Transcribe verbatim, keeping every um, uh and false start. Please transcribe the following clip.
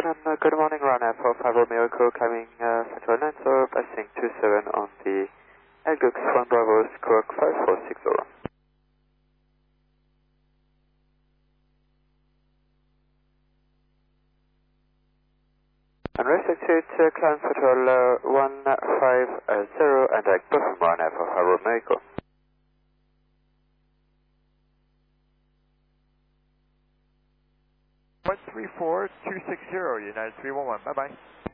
and uh, good morning, runner for five Romeo Echo coming uh, Central nine, so passing two seven on the Elgux one Bravo Squawk five four six zero. Unrestricted, uh, climb patrol uh, one five zero and direct perform runner for five Romeo Echo. one three four two six zero, United three one one, bye bye.